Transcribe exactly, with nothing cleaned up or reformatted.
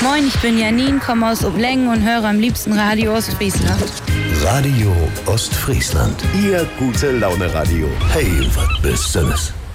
Moin, ich bin Janine, komme aus Obleng und höre am liebsten Radio Ostfriesland. Radio Ostfriesland. Ihr gute Laune Radio. Hey, was bist du?